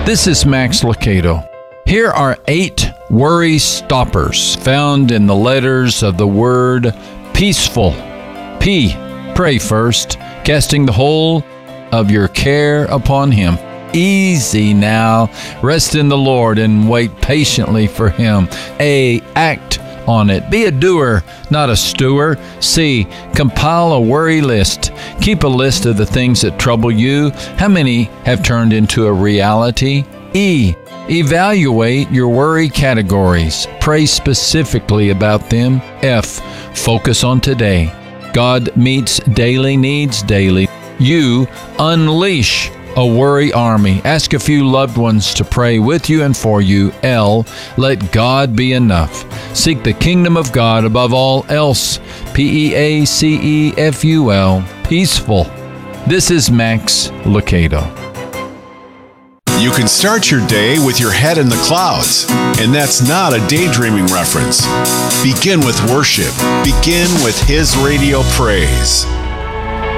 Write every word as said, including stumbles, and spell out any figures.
This is Max Lucado. Here are eight worry stoppers found in the letters of the word peaceful. P, pray first, casting the whole of your care upon Him. Easy now, rest in the Lord and wait patiently for Him. A, act on it. Be a doer, not a stewer. C, compile a worry list. Keep a list of the things that trouble you. How many have turned into a reality? E, evaluate your worry categories. Pray specifically about them. F, focus on today. God meets daily needs daily. U, unleash a worry army. Ask a few loved ones to pray with you and for you. L, let God be enough. Seek the kingdom of God above all else. P E A C E F U L. Peaceful. This is Max Lucado. You can start your day with your head in the clouds, and that's not a daydreaming reference. Begin with worship. Begin with His radio praise.